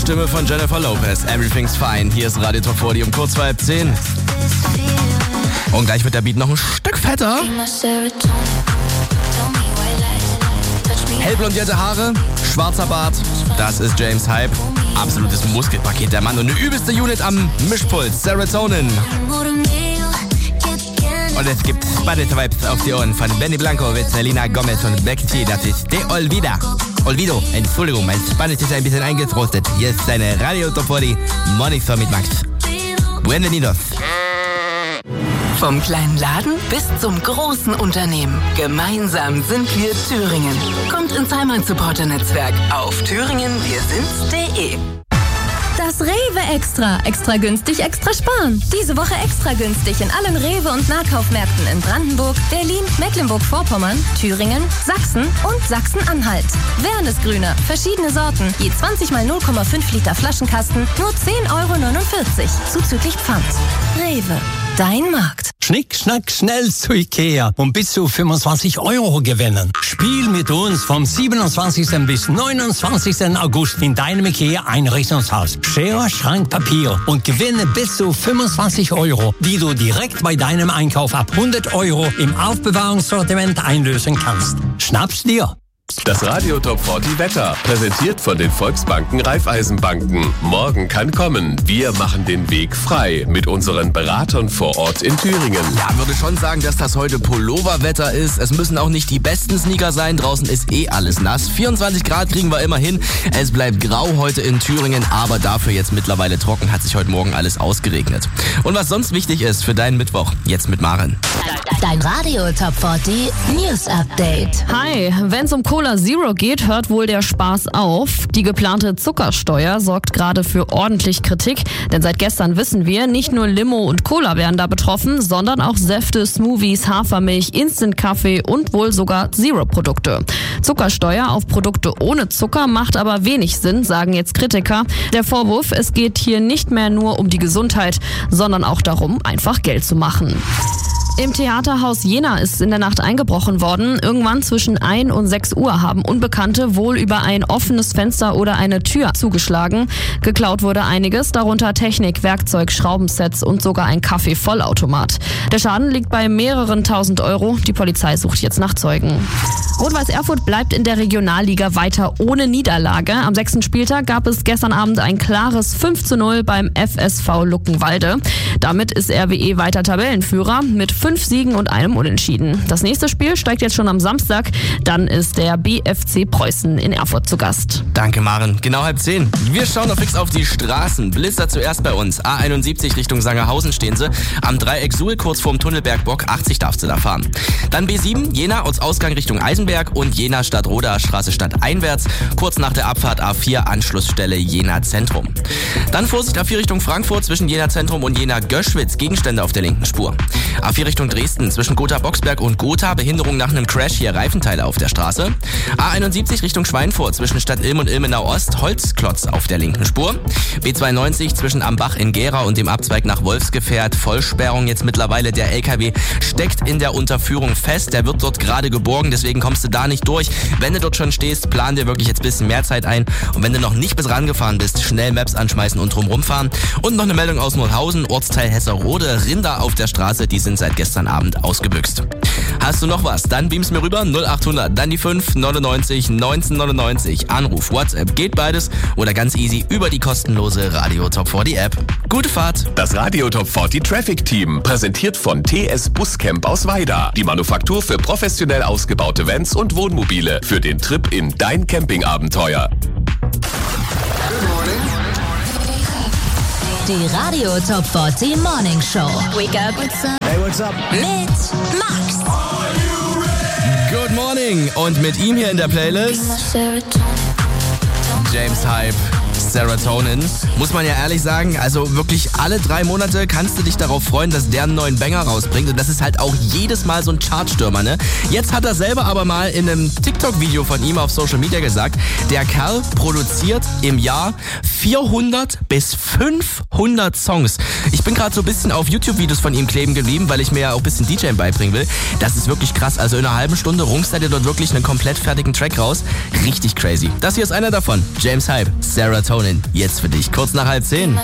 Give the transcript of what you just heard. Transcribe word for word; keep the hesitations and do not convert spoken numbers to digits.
Stimme von Jennifer Lopez. Everything's fine. Hier ist Radio Top vierzig um kurz vor halb zehn. Und gleich wird der Beat noch ein Stück fetter. Hellblondierte Haare, schwarzer Bart. Das ist James Hype. Absolutes Muskelpaket, der Mann. Und eine übelste Unit am Mischpult. Serotonin. Und es gibt spannende Vibes auf die Ohren von Benny Blanco mit Selena Gomez und Becky G. Das ist De Olvida. Olvido, Entschuldigung, mein Spanisch ist ein bisschen eingetrostet. Hier ist deine Radio Top vierzig Morning Show mit Max. Bienvenidos. Vom kleinen Laden bis zum großen Unternehmen. Gemeinsam sind wir Thüringen. Kommt ins Heimatsupporter-Netzwerk auf thüringen wir sind's punkt de. Das Rewe Extra. Extra günstig, extra sparen. Diese Woche extra günstig in allen Rewe- und Nahkaufmärkten in Brandenburg, Berlin, Mecklenburg-Vorpommern, Thüringen, Sachsen und Sachsen-Anhalt. Wernesgrüner, verschiedene Sorten, je zwanzig mal null Komma fünf Liter Flaschenkasten, nur zehn Euro neunundvierzig, zuzüglich Pfand. Rewe, dein Markt. Schnick, schnack, schnell zu Ikea und bis zu fünfundzwanzig Euro gewinnen. Spiel mit uns vom siebenundzwanzigsten bis neunundzwanzigsten August in deinem Ikea-Einrichtungshaus. Schere, Schrank, Papier und gewinne bis zu fünfundzwanzig Euro, die du direkt bei deinem Einkauf ab hundert Euro im Aufbewahrungssortiment einlösen kannst. Schnapp's dir! Das Radio Top vierzig Wetter, präsentiert von den Volksbanken Raiffeisenbanken. Morgen kann kommen. Wir machen den Weg frei mit unseren Beratern vor Ort in Thüringen. Ja, würde schon sagen, dass das heute Pulloverwetter ist. Es müssen auch nicht die besten Sneaker sein. Draußen ist eh alles nass. vierundzwanzig Grad kriegen wir immer hin. Es bleibt grau heute in Thüringen, aber dafür jetzt mittlerweile trocken. Hat sich heute Morgen alles ausgeregnet. Und was sonst wichtig ist für deinen Mittwoch, jetzt mit Maren. Dein Radio Top vierzig News Update. Hi, wenn's um Cola Zero geht, hört wohl der Spaß auf. Die geplante Zuckersteuer sorgt gerade für ordentlich Kritik, denn seit gestern wissen wir, nicht nur Limo und Cola werden da betroffen, sondern auch Säfte, Smoothies, Hafermilch, Instant-Kaffee und wohl sogar Zero-Produkte. Zuckersteuer auf Produkte ohne Zucker macht aber wenig Sinn, sagen jetzt Kritiker. Der Vorwurf, es geht hier nicht mehr nur um die Gesundheit, sondern auch darum, einfach Geld zu machen. Im Theaterhaus Jena ist in der Nacht eingebrochen worden. Irgendwann zwischen ein und sechs Uhr haben Unbekannte wohl über ein offenes Fenster oder eine Tür zugeschlagen. Geklaut wurde einiges, darunter Technik, Werkzeug, Schraubensets und sogar ein Kaffee-Vollautomat. Der Schaden liegt bei mehreren tausend Euro. Die Polizei sucht jetzt nach Zeugen. Rot-Weiß Erfurt bleibt in der Regionalliga weiter ohne Niederlage. Am sechsten Spieltag gab es gestern Abend ein klares fünf zu null beim F S V Luckenwalde. Damit ist R W E weiter Tabellenführer mit fünf Siegen und einem Unentschieden. Das nächste Spiel steigt jetzt schon am Samstag. Dann ist der B F C Preußen in Erfurt zu Gast. Danke, Maren. Genau halb zehn. Wir schauen noch fix auf die Straßen. Blitzer zuerst bei uns. A einundsiebzig Richtung Sangerhausen stehen sie. Am Dreieck Suhl kurz vorm Tunnelberg-Bock. achtzig darfst du da fahren. Dann B sieben, Jena Ortsausgang Richtung Eisenberg und Jena Stadtroda Straße stadteinwärts. Kurz nach der Abfahrt A vier Anschlussstelle Jena Zentrum. Dann Vorsicht A vier Richtung Frankfurt zwischen Jena Zentrum und Jena Göschwitz. Gegenstände auf der linken Spur. A vier Richtung Dresden zwischen Gotha-Boxberg und Gotha. Behinderung nach einem Crash, hier Reifenteile auf der Straße. A einundsiebzig Richtung Schweinfurt zwischen Stadt Ilm und Ilmenau Ost. Holzklotz auf der linken Spur. B zweiundneunzig zwischen Ambach in Gera und dem Abzweig nach Wolfsgefährt. Vollsperrung jetzt mittlerweile. Der L K W steckt in der Unterführung fest. Der wird dort gerade geborgen, deswegen kommst du da nicht durch. Wenn du dort schon stehst, plan dir wirklich jetzt ein bisschen mehr Zeit ein. Und wenn du noch nicht bis rangefahren bist, schnell Maps anschmeißen und drumrum fahren. Und noch eine Meldung aus Nordhausen, Ortsteil Hesserode. Rinder auf der Straße, die sind seit gestern Abend ausgebüxt. Hast du noch was? Dann beamst mir rüber null achthundert, dann die fünf neunundneunzig neunzehnhundertneunundneunzig. Anruf, WhatsApp, geht beides oder ganz easy über die kostenlose Radio Top vierzig App. Gute Fahrt! Das Radio Top vierzig Traffic Team, präsentiert von T S Buscamp aus Weida. Die Manufaktur für professionell ausgebaute Vans und Wohnmobile für den Trip in dein Campingabenteuer. Die Radio Top vierzig Morning Show. Wake up. What's up? Hey, what's up? Mit Max. Good morning! Und mit ihm hier in der Playlist James Hype, Serotonin. Muss man ja ehrlich sagen, also wirklich alle drei Monate kannst du dich darauf freuen, dass der einen neuen Banger rausbringt. Und das ist halt auch jedes Mal so ein Chartstürmer, ne? Jetzt hat er selber aber mal in einem TikTok-Video von ihm auf Social Media gesagt, der Kerl produziert im Jahr vierhundert bis fünfhundert Songs. Ich bin gerade so ein bisschen auf YouTube-Videos von ihm kleben geblieben, weil ich mir ja auch ein bisschen DJing beibringen will. Das ist wirklich krass. Also in einer halben Stunde rungst er dir dort wirklich einen komplett fertigen Track raus. Richtig crazy. Das hier ist einer davon. James Hype, Serotonin. Informationen jetzt für dich, kurz nach halb zehn.